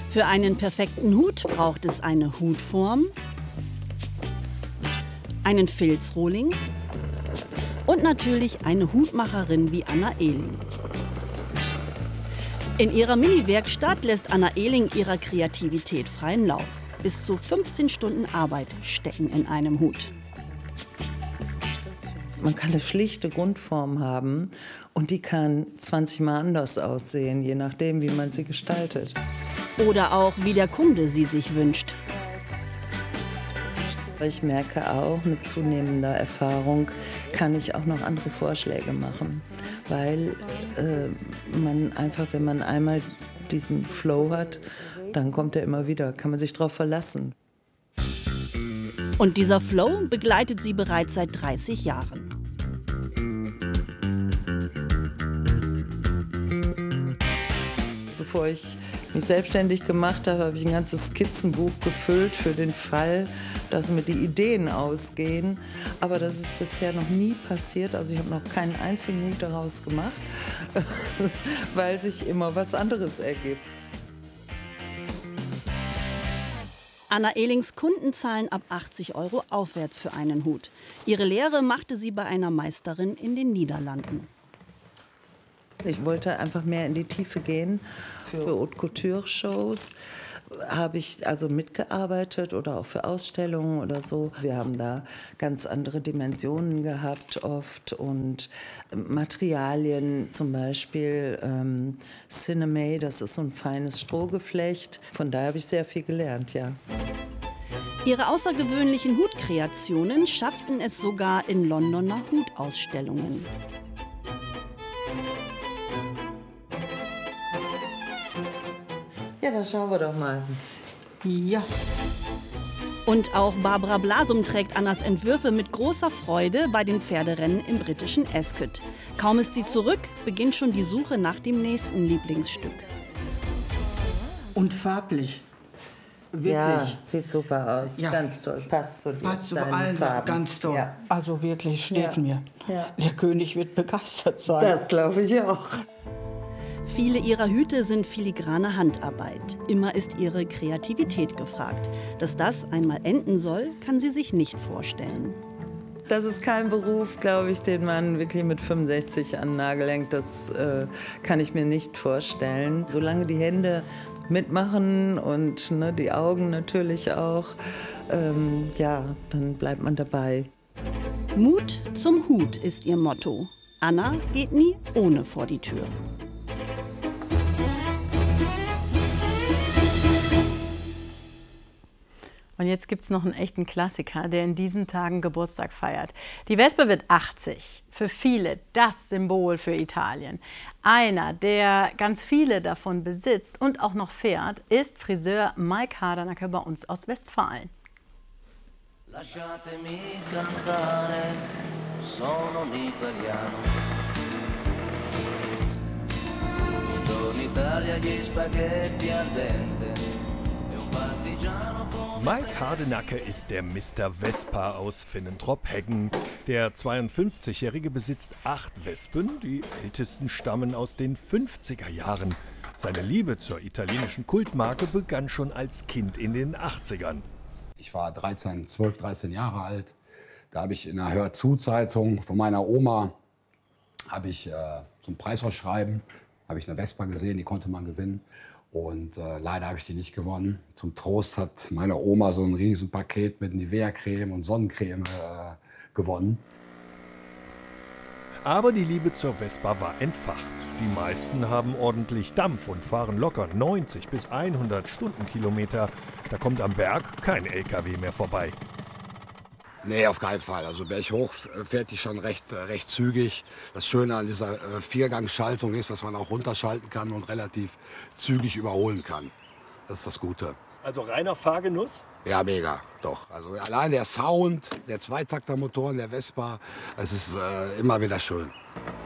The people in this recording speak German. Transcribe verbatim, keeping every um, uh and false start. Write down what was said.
Für einen perfekten Hut braucht es eine Hutform, einen Filzrohling und natürlich eine Hutmacherin wie Anna Ehling. In ihrer Mini-Werkstatt lässt Anna Ehling ihrer Kreativität freien Lauf. Bis zu fünfzehn Stunden Arbeit stecken in einem Hut. Man kann eine schlichte Grundform haben und die kann zwanzig Mal anders aussehen, je nachdem, wie man sie gestaltet. Oder auch, wie der Kunde sie sich wünscht. Ich merke auch, mit zunehmender Erfahrung kann ich auch noch andere Vorschläge machen, weil äh, man einfach, wenn man einmal diesen Flow hat, dann kommt er immer wieder, kann man sich darauf verlassen. Und dieser Flow begleitet sie bereits seit dreißig Jahren. Bevor ich mich selbstständig gemacht habe, habe ich ein ganzes Skizzenbuch gefüllt für den Fall, dass mir die Ideen ausgehen. Aber das ist bisher noch nie passiert. Also ich habe noch keinen einzigen Hut daraus gemacht, weil sich immer was anderes ergibt. Anna Ehlings Kunden zahlen ab achtzig Euro aufwärts für einen Hut. Ihre Lehre machte sie bei einer Meisterin in den Niederlanden. Ich wollte einfach mehr in die Tiefe gehen. Für Haute Couture Shows habe ich also mitgearbeitet oder auch für Ausstellungen oder so. Wir haben da ganz andere Dimensionen gehabt oft und Materialien, zum Beispiel ähm, Cinemay, das ist so ein feines Strohgeflecht. Von daher habe ich sehr viel gelernt, ja. Ihre außergewöhnlichen Hutkreationen schafften es sogar in Londoner Hutausstellungen. Ja, dann schauen wir doch mal. Ja. Und auch Barbara Blasum trägt Annas Entwürfe mit großer Freude bei den Pferderennen im britischen Ascot. Kaum ist sie zurück, beginnt schon die Suche nach dem nächsten Lieblingsstück. Und farblich. Wirklich. Ja, sieht super aus. Ja. Ganz toll. Passt zu dir. Passt zu allen Farben. Ganz toll. Ja. Also wirklich, steht Ja. mir. Ja. Der König wird begeistert sein. Das glaube ich auch. Viele ihrer Hüte sind filigrane Handarbeit. Immer ist ihre Kreativität gefragt. Dass das einmal enden soll, kann sie sich nicht vorstellen. Das ist kein Beruf, glaube ich, den man wirklich mit fünfundsechzig an den Nagel hängt. Das äh, kann ich mir nicht vorstellen. Solange die Hände mitmachen und ne, die Augen natürlich auch, ähm, ja, dann bleibt man dabei. Mut zum Hut ist ihr Motto. Anna geht nie ohne vor die Tür. Und jetzt gibt es noch einen echten Klassiker, der in diesen Tagen Geburtstag feiert. Die Wespe wird achtzig. Für viele das Symbol für Italien. Einer, der ganz viele davon besitzt und auch noch fährt, ist Friseur Mike Hardenacke bei uns aus Westfalen. Lasciatemi cantare, sono un italiano. Buongiorno Italia, gli spaghetti al dente. Mike Hardenacke ist der Mister Vespa aus Finnentrop-Heggen. Der zweiundfünfzigjährige besitzt acht Wespen, die ältesten stammen aus den fünfziger Jahren. Seine Liebe zur italienischen Kultmarke begann schon als Kind in den achtzigern. Ich war dreizehn, zwölf, dreizehn Jahre alt. Da habe ich in einer Hör-zu-Zeitung von meiner Oma habe ich äh, zum Preisausschreiben habe ich eine Vespa gesehen, die konnte man gewinnen. Und äh, leider habe ich die nicht gewonnen. Zum Trost hat meine Oma so ein Riesenpaket mit Nivea-Creme und Sonnencreme äh, gewonnen. Aber die Liebe zur Vespa war entfacht. Die meisten haben ordentlich Dampf und fahren locker neunzig bis hundert Stundenkilometer. Da kommt am Berg kein L K W mehr vorbei. Nee, auf keinen Fall. Also berghoch fährt die schon recht, recht zügig. Das Schöne an dieser äh, Viergangschaltung ist, dass man auch runterschalten kann und relativ zügig überholen kann. Das ist das Gute. Also reiner Fahrgenuss? Ja, mega, doch. Also allein der Sound, der Zweitaktermotoren der Vespa, es ist äh, immer wieder schön.